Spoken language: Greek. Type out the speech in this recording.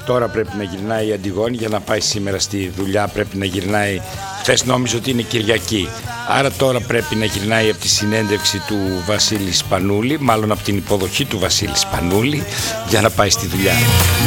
Τώρα πρέπει να γυρνάει η Αντιγόνη για να πάει σήμερα στη δουλειά. Πρέπει να γυρνάει. Χθες νόμιζε ότι είναι Κυριακή. Άρα τώρα πρέπει να γυρνάει από τη συνέντευξη του Βασίλη Σπανούλη, μάλλον από την υποδοχή του Βασίλη Σπανούλη, για να πάει στη δουλειά.